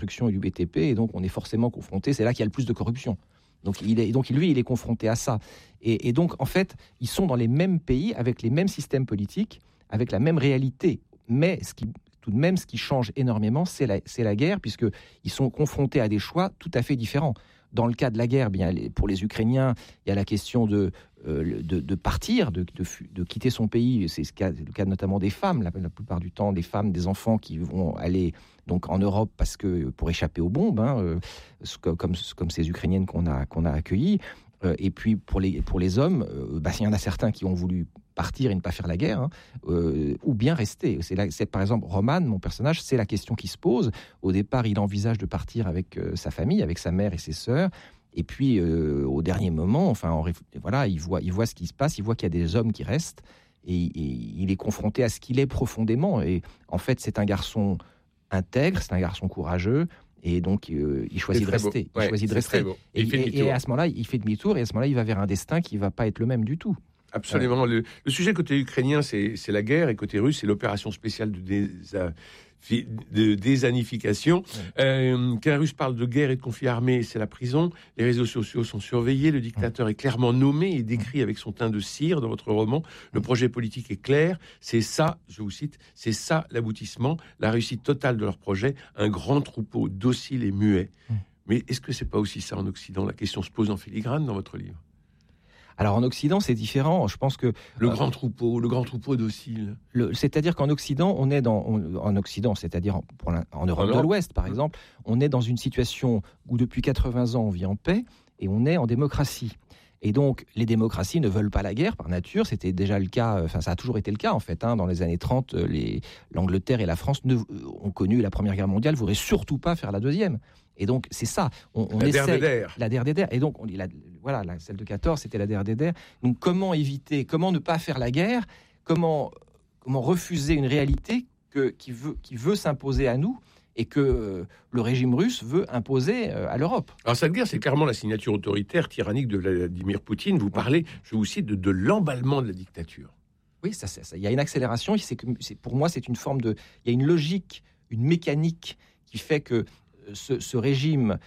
construction et du BTP, et donc on est forcément confronté, c'est là qu'il y a le plus de corruption. Donc lui, il est confronté à ça. Et donc, en fait, ils sont dans les mêmes pays, avec les mêmes systèmes politiques, avec la même réalité. Mais tout de même, ce qui change énormément, c'est la guerre, puisqu'ils sont confrontés à des choix tout à fait différents. Dans le cas de la guerre, bien, pour les Ukrainiens, il y a la question de partir, de quitter son pays. C'est le cas notamment des femmes, la plupart du temps, des femmes, des enfants qui vont aller donc en Europe pour échapper aux bombes, comme ces Ukrainiennes qu'on a accueillies. Et puis pour les hommes, il y en a certains qui ont voulu partir et ne pas faire la guerre, ou bien rester. C'est par exemple Roman, mon personnage, c'est la question qui se pose. Au départ, il envisage de partir avec sa famille, avec sa mère et ses sœurs. Et puis, au dernier moment, il voit ce qui se passe, il voit qu'il y a des hommes qui restent, et il est confronté à ce qu'il est profondément. Et en fait, c'est un garçon intègre, c'est un garçon courageux. Et donc, il choisit de rester. Il choisit de rester. Et à ce moment-là, il fait demi-tour. Et à ce moment-là, il va vers un destin qui ne va pas être le même du tout. Absolument. Le sujet côté ukrainien, c'est la guerre. Et côté russe, c'est l'opération spéciale de désanification. Quand les Russes parlent de guerre et de conflit armé, c'est la prison. Les réseaux sociaux sont surveillés. Le dictateur est clairement nommé et décrit avec son teint de cire dans votre roman. Le projet politique est clair. C'est ça, je vous cite, c'est ça l'aboutissement, la réussite totale de leur projet. Un grand troupeau docile et muet. Mais est-ce que c'est pas aussi ça en Occident? La question se pose en filigrane dans votre livre. Alors en Occident, c'est différent. Je pense que le grand troupeau docile. C'est-à-dire qu'en Occident, c'est-à-dire en Europe de l'Ouest, par exemple, on est dans une situation où depuis 80 ans, on vit en paix et on est en démocratie. Et donc, les démocraties ne veulent pas la guerre par nature. C'était déjà le cas, ça a toujours été le cas en fait. Dans les années 30, l'Angleterre et la France ont connu la Première Guerre mondiale, ne voudraient surtout pas faire la deuxième. Et donc, c'est ça. On essaie la DRDR. Et donc, celle de 14, c'était la DRDR. Donc, comment éviter, comment ne pas faire la guerre, comment refuser une réalité qui veut s'imposer à nous et que le régime russe veut imposer à l'Europe. Alors, cette guerre, c'est clairement la signature autoritaire, tyrannique de Vladimir Poutine. Vous parlez, je vous cite, de l'emballement de la dictature. Oui, il y a une accélération. Pour moi, c'est une forme de... Il y a une logique, une mécanique qui fait que ce régime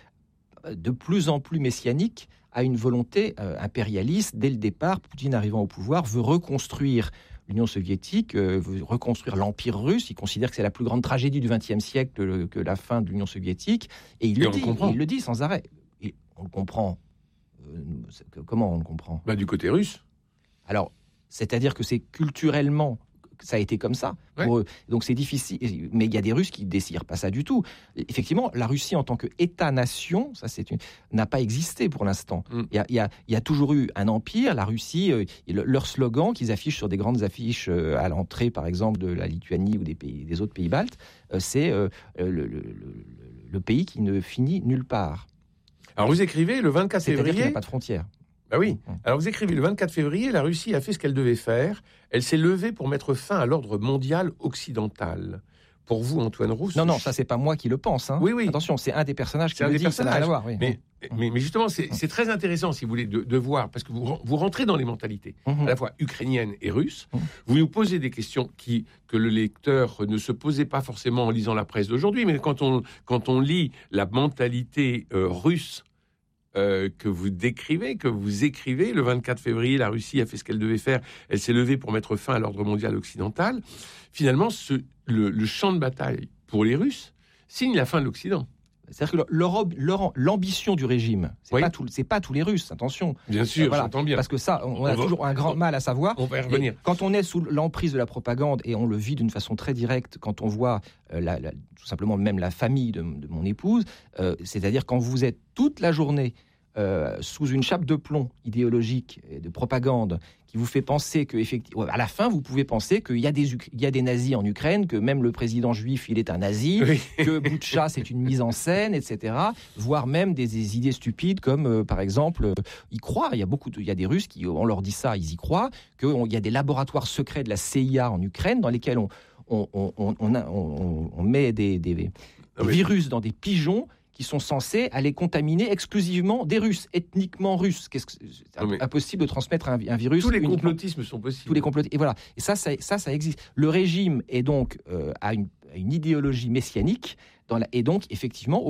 de plus en plus messianique a une volonté impérialiste. Dès le départ, Poutine arrivant au pouvoir veut reconstruire l'Union soviétique, veut reconstruire l'Empire russe. Il considère que c'est la plus grande tragédie du XXe siècle que la fin de l'Union soviétique. Et il le dit sans arrêt. Et on le comprend. Comment on le comprend ? Du côté russe. Alors, c'est-à-dire que c'est culturellement... Ça a été comme ça pour eux. Donc c'est difficile. Mais il y a des Russes qui ne désirent pas ça du tout. Effectivement, la Russie en tant qu'État-nation, n'a pas existé pour l'instant. Il y a toujours eu un empire. La Russie, leur slogan qu'ils affichent sur des grandes affiches à l'entrée, par exemple, de la Lituanie ou des autres pays baltes, c'est le pays qui ne finit nulle part. Alors vous écrivez le 24 février... C'est-à-dire qu'il n'y a pas de frontières. Oui. Alors vous écrivez le 24 février, la Russie a fait ce qu'elle devait faire. Elle s'est levée pour mettre fin à l'ordre mondial occidental. Pour vous, Antoine Rousse... Non, ça c'est pas moi qui le pense. Oui. Attention, c'est un des personnages qui le dit. Ça n'a rien à voir. Oui. Mais justement, c'est très intéressant, si vous voulez, de voir, parce que vous rentrez dans les mentalités, à la fois ukrainiennes et russes. Vous nous posez des questions que le lecteur ne se posait pas forcément en lisant la presse d'aujourd'hui, mais quand on lit la mentalité russe, que vous décrivez, que vous écrivez, le 24 février, la Russie a fait ce qu'elle devait faire, elle s'est levée pour mettre fin à l'ordre mondial occidental. Finalement, le champ de bataille pour les Russes signe la fin de l'Occident. C'est-à-dire que l'ambition du régime, c'est pas tous les Russes, attention. Bien sûr, j'entends bien. Parce que ça, on a toujours un grand mal à savoir. On va y revenir. Quand on est sous l'emprise de la propagande, et on le vit d'une façon très directe, quand on voit tout simplement même la famille de mon épouse, c'est-à-dire quand vous êtes toute la journée sous une chape de plomb idéologique et de propagande qui vous fait penser que, effectivement, à la fin, vous pouvez penser qu'il y a des nazis en Ukraine, que même le président juif, il est un nazi, que Boutcha, c'est une mise en scène, etc. Voire même des idées stupides comme, par exemple, ils croient, il y a des Russes qui, on leur dit ça, ils y croient, qu'il y a des laboratoires secrets de la CIA en Ukraine dans lesquels on met des virus dans des pigeons qui sont censés aller contaminer exclusivement des Russes, ethniquement russes. C'est impossible de transmettre un virus. Tous les complotismes sont possibles. Tous les complotismes. Et voilà. Et ça existe. Le régime est donc a une idéologie messianique, et donc effectivement